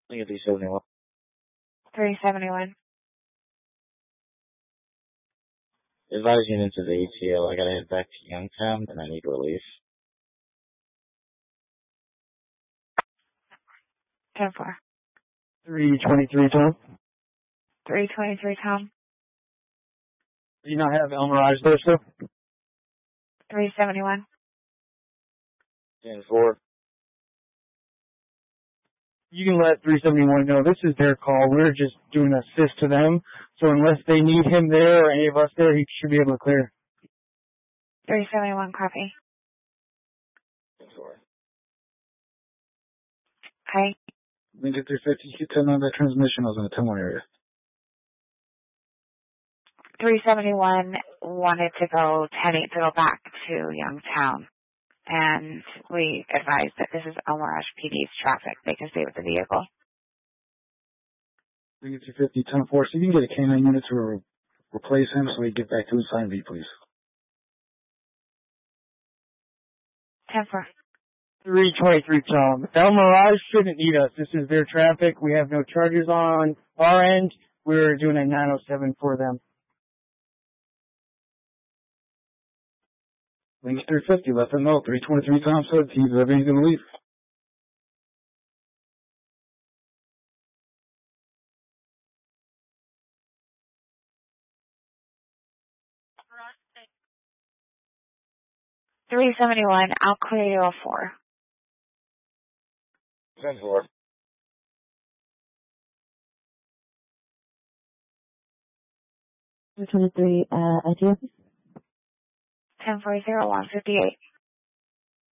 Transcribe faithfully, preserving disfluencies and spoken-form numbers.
Look at three seventy-one. three seventy-one. Advise units of the A T L. I gotta head back to Youngtown and I need relief. ten four. three twenty-three, Tom. three twenty-three, Tom. Do you not have El Mirage there, sir? three seventy-one. ten four. You can let three seventy-one know this is their call. We're just doing assist to them. So unless they need him there or any of us there, he should be able to clear. three seventy-one, copy. ten four. Hi. Lincoln three fifty, you tell me on that transmission. I was in the ten one area. three seventy-one wanted to go ten eight to go back to Youngtown. And we advise that this is El Mirage P D's traffic. They can stay with the vehicle. Lincoln three fifty, ten four. So you can get a K nine unit to re- replace him so we get back to his sign V, please. ten four. three twenty-three, Tom. El Mirage shouldn't need us. This is their traffic. We have no charges on our end. We're doing a nine oh seven for them. Lincoln three fifty, let them know. three twenty-three, Tom said he's, uh, he's gonna leave. three seventy-one, I'll clear you a four. ten four. three twenty-three, uh, I D. ten four zero one fifty-eight.